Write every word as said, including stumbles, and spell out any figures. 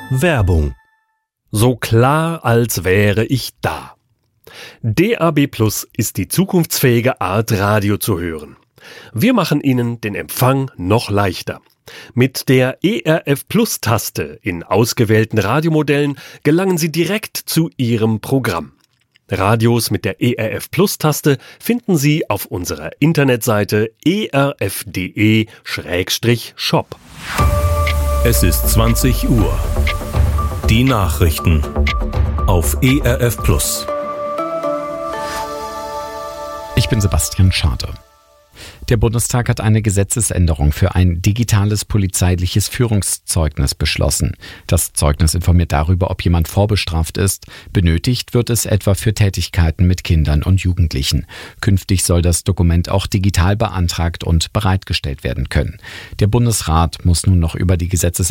Werbung. So klar, als wäre ich da. D A B Plus ist die zukunftsfähige Art, Radio zu hören. Wir machen Ihnen den Empfang noch leichter. Mit der E R F Plus-Taste in ausgewählten Radiomodellen gelangen Sie direkt zu Ihrem Programm. Radios mit der E R F Plus-Taste finden Sie auf unserer Internetseite e r f punkt d e slash shop. Es ist zwanzig Uhr. Die Nachrichten auf E R F Plus. Ich bin Sebastian Schade. Der Bundestag hat eine Gesetzesänderung für ein digitales polizeiliches Führungszeugnis beschlossen. Das Zeugnis informiert darüber, ob jemand vorbestraft ist. Benötigt wird es etwa für Tätigkeiten mit Kindern und Jugendlichen. Künftig soll das Dokument auch digital beantragt und bereitgestellt werden können. Der Bundesrat muss nun noch über die Gesetzesänderung